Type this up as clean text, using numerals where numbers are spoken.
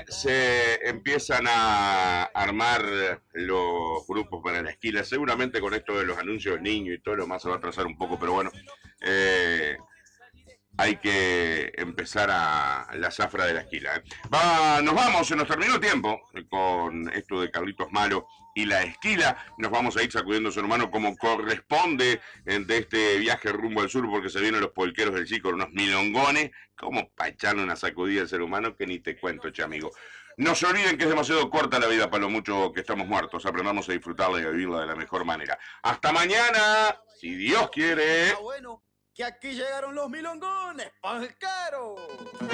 se empiezan a armar los grupos para la esquila. Seguramente con esto de los anuncios de niños y todo lo más se va a atrasar un poco, pero bueno, hay que empezar a la zafra de la esquila. Nos vamos, se nos terminó el tiempo con esto de Carlitos Malo y la esquila. Nos vamos a ir sacudiendo a su hermano como corresponde de este viaje rumbo al sur, porque se vienen los polqueros del Chico, unos milongones, como para echarle una sacudida al ser humano que ni te cuento, che amigo. No se olviden que es demasiado corta la vida para lo mucho que estamos muertos. Aprendamos a disfrutarla y a vivirla de la mejor manera. Hasta mañana, si Dios quiere. Ah, bueno, que aquí llegaron los milongones, panqueros.